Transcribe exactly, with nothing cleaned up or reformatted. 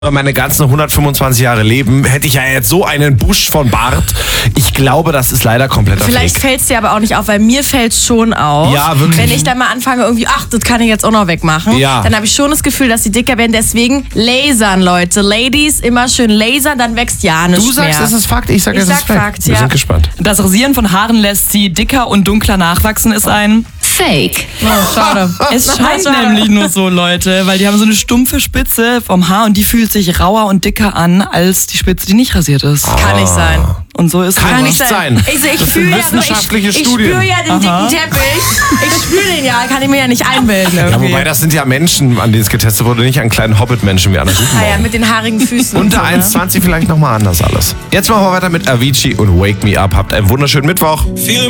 Meine ganzen hundertfünfundzwanzig Jahre Leben hätte ich ja jetzt so einen Busch von Bart. Ich glaube, das ist leider kompletter Vielleicht Fake. fällt es dir aber auch nicht auf, weil mir fällt es schon auf. Ja, wirklich. Wenn ich dann mal anfange irgendwie, ach, das kann ich jetzt auch noch wegmachen, Ja. dann habe ich schon das Gefühl, dass sie dicker werden. Deswegen lasern, Leute. Ladies, immer schön lasern, dann wächst ja nichts Du sagst, mehr. das ist Fakt, ich sag, Ich es sag ist Fakt. Fakt, Wir ja. sind gespannt. Das Rasieren von Haaren lässt sie dicker und dunkler nachwachsen, ist ein... Fake. Oh, schade. Es scheint Schade. nämlich nur so, Leute, weil die haben so eine stumpfe Spitze vom Haar und die fühlt sich rauer und dicker an als die Spitze, die nicht rasiert ist. Kann nicht sein. Und so ist Kann es. nicht sein. Ich, so, ich Das fühle sind ja so, ich, wissenschaftliche ich Studien. spüre ja den Aha. dicken Teppich. Ich spüre den ja, kann ich mir ja nicht einbilden Ja, irgendwie. wobei das sind ja Menschen, an denen es getestet wurde, nicht an kleinen Hobbit-Menschen wie an der guten ah ja, Morgen. mit den haarigen Füßen. und Unter so, ne? eins Komma zwanzig vielleicht nochmal anders alles. Jetzt machen wir weiter mit Avicii und Wake Me Up. Habt einen wunderschönen Mittwoch. Feel